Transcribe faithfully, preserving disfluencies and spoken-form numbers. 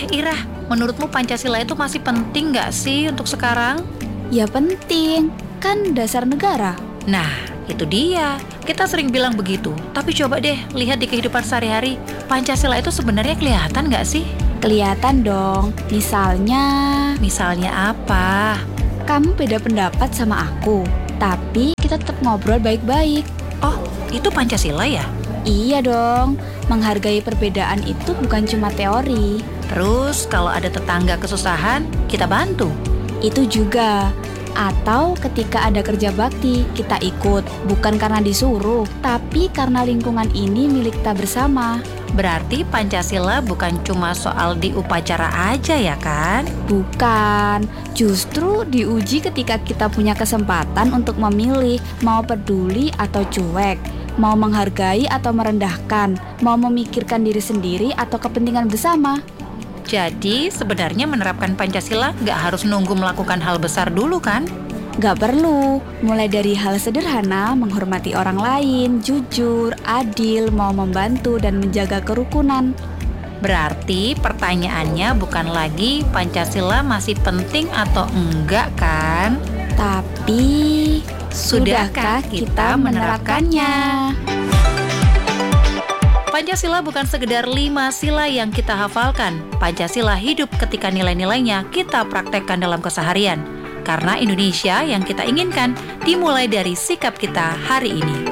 Ira, menurutmu Pancasila itu masih penting nggak sih untuk sekarang? Ya penting, kan dasar negara. Nah, itu dia. Kita sering bilang begitu, tapi coba deh lihat di kehidupan sehari-hari. Pancasila itu sebenarnya kelihatan nggak sih? Kelihatan dong, misalnya Misalnya apa? kamu beda pendapat sama aku, tapi kita tetap ngobrol baik-baik. Oh, itu Pancasila ya? Iya dong, menghargai perbedaan itu bukan cuma teori. Terus kalau ada tetangga kesusahan, kita bantu. Itu juga. Atau ketika ada kerja bakti, kita ikut, bukan karena disuruh, tapi karena lingkungan ini milik kita bersama. Berarti Pancasila bukan cuma soal di upacara aja ya kan? Bukan, justru diuji ketika kita punya kesempatan untuk memilih mau peduli atau cuek, mau menghargai atau merendahkan, mau memikirkan diri sendiri atau kepentingan bersama. Jadi sebenarnya menerapkan Pancasila nggak harus nunggu melakukan hal besar dulu kan? Gak perlu, mulai dari hal sederhana, menghormati orang lain, jujur, adil, mau membantu, dan menjaga kerukunan. Berarti pertanyaannya bukan lagi Pancasila masih penting atau enggak kan? Tapi, sudahkah kita menerapkannya? Pancasila bukan sekedar lima sila yang kita hafalkan. Pancasila hidup ketika nilai-nilainya kita praktekkan dalam keseharian. Karena Indonesia yang kita inginkan dimulai dari sikap kita hari ini.